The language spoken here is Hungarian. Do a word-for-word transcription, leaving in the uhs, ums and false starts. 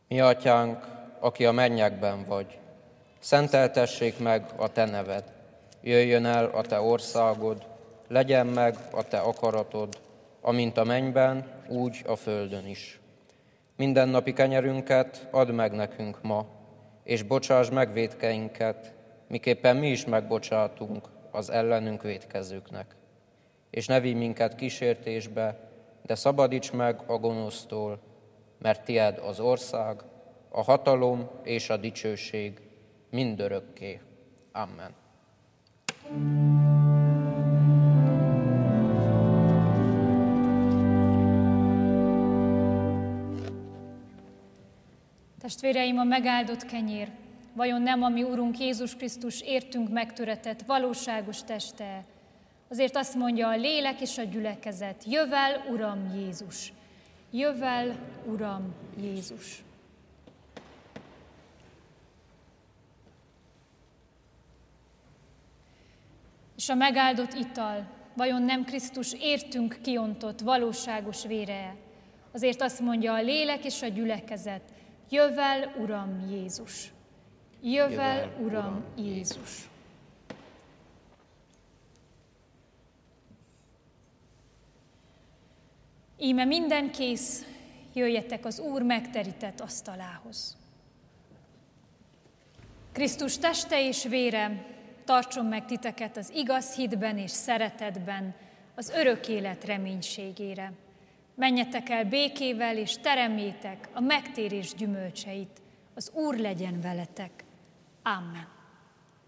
Mi atyánk, aki a mennyekben vagy, szenteltessék meg a te neved. Jöjjön el a te országod, legyen meg a te akaratod, amint a mennyben, úgy a földön is. Mindennapi kenyerünket add meg nekünk ma, és bocsásd meg vétkeinket, miképpen mi is megbocsátunk az ellenünk vétkezőknek. És ne vigy minket kísértésbe, de szabadíts meg a gonosztól, mert tied az ország, a hatalom és a dicsőség mindörökké. Amen. Testvéreim, a megáldott kenyér, vajon nem a mi Urunk Jézus Krisztus értünk megtöretett valóságos teste? Azért azt mondja a lélek és a gyülekezet: jövel, Uram Jézus! Jövel, Uram Jézus! És a megáldott ital, vajon nem Krisztus értünk kiontott valóságos vére? Azért azt mondja a lélek és a gyülekezet: jövel, Uram Jézus! Jövel, Jövel Uram, Uram Jézus! Íme minden kész, jöjjetek az Úr megterített asztalához. Krisztus teste és vére tartson meg titeket az igaz hitben és szeretetben, az örök élet reménységére. Menjetek el békével, és teremjétek a megtérés gyümölcseit. Az Úr legyen veletek. Amen.